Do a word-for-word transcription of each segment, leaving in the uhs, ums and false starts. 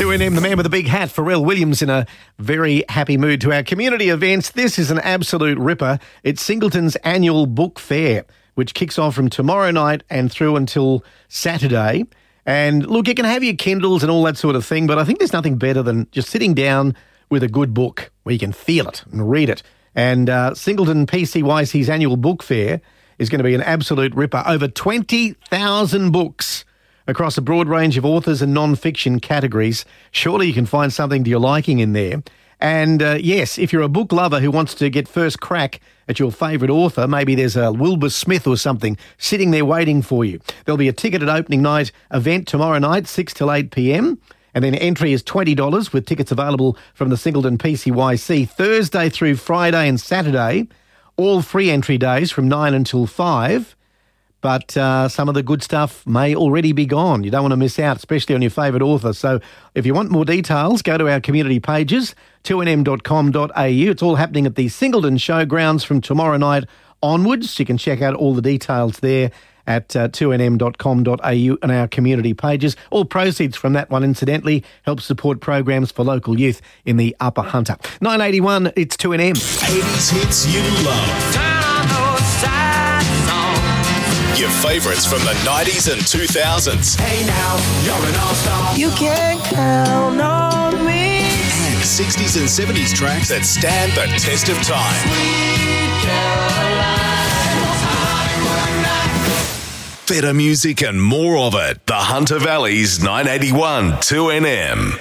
two N M, the man with the big hat, Pharrell Williams, in a very happy mood to our community events. This is an absolute ripper. It's Singleton's annual book fair, which kicks off from tomorrow night and through until Saturday. And look, you can have your Kindles and all that sort of thing, but I think there's nothing better than just sitting down with a good book where you can feel it and read it. And uh, Singleton P C Y C's annual book fair is going to be an absolute ripper. Over twenty thousand books across a broad range of authors and non-fiction categories. Surely you can find something to your liking in there. And uh, yes, if you're a book lover who wants to get first crack at your favourite author, maybe there's a Wilbur Smith or something sitting there waiting for you. There'll be a ticketed opening night event tomorrow night, six till eight p.m, and then entry is twenty dollars with tickets available from the Singleton P C Y C Thursday through Friday and Saturday, all free entry days from nine until five. But uh, some of the good stuff may already be gone. You don't want to miss out, especially on your favourite author. So if you want more details, go to our community pages, two n m dot com dot a u. It's all happening at the Singleton Showgrounds from tomorrow night onwards. You can check out all the details there at uh, two n m dot com dot a u and our community pages. All proceeds from that one, incidentally, help support programs for local youth in the Upper Hunter. nine eighty-one, it's two N M. eighties hits you love. Your favourites from the nineties and two thousands. Hey now, you're an all-star. You can count on me. And sixties and seventies tracks that stand the test of time. Better music and more of it. The Hunter Valley's nine eighty-one two N M.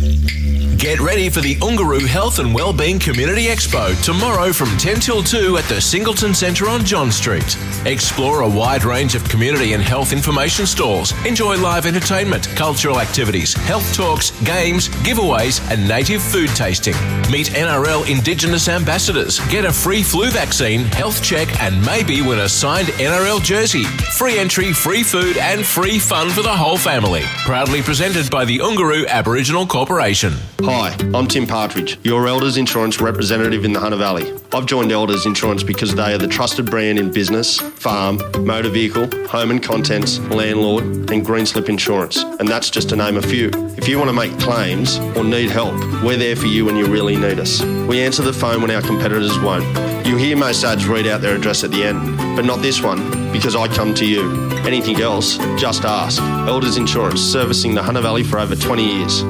Get ready for the Ungaroo Health and Wellbeing Community Expo tomorrow from ten till two at the Singleton Centre on John Street. Explore a wide range of community and health information stalls. Enjoy live entertainment, cultural activities, health talks, games, giveaways and native food tasting. Meet N R L Indigenous ambassadors. Get a free flu vaccine, health check and maybe win a signed N R L jersey. Free entry, free food and free fun for the whole family. Proudly presented by the Ungaroo Aboriginal Corporation. Hi, I'm Tim Partridge, your Elders Insurance representative in the Hunter Valley. I've joined Elders Insurance because they are the trusted brand in business, farm, motor vehicle, home and contents, landlord and green slip insurance. And that's just to name a few. If you want to make claims or need help, we're there for you when you really need us. We answer the phone when our competitors won't. You hear most ads read out their address at the end, but not this one, because I come to you. Anything else, just ask. Elders Insurance, servicing the Hunter Valley for over twenty years.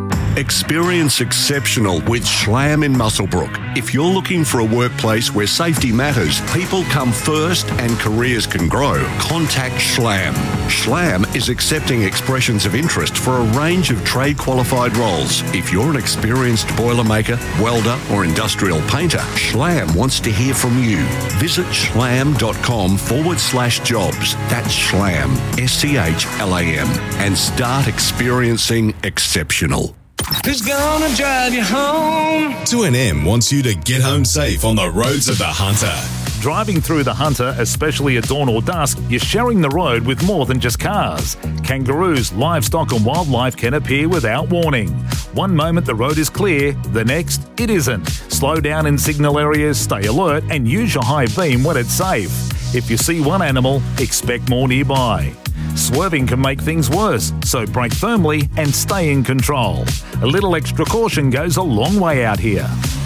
Experience exceptional with Schlam in Muswellbrook. If you're looking for a workplace where safety matters, people come first and careers can grow, contact Schlam. Schlam is accepting expressions of interest for a range of trade qualified roles. If you're an experienced boilermaker, welder or industrial painter, Schlam wants to hear from you. Visit schlam.com forward slash jobs. That's Schlam, S C H L A M, and start experiencing exceptional. Who's gonna drive you home? two N M wants you to get home safe on the roads of the Hunter. Driving through the Hunter, especially at dawn or dusk, you're sharing the road with more than just cars. Kangaroos, livestock and wildlife can appear without warning. One moment the road is clear, the next it isn't. Slow down in signal areas, stay alert and use your high beam when it's safe. If you see one animal, expect more nearby. Swerving can make things worse, so brake firmly and stay in control. A little extra caution goes a long way out here.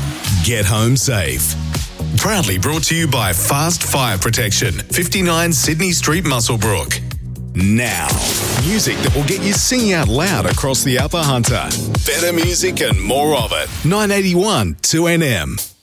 Get home safe. Proudly brought to you by Fast Fire Protection, fifty-nine Sydney Street, Muswellbrook. Now, music that will get you singing out loud across the Upper Hunter. Better music and more of it. nine eighty-one two N M.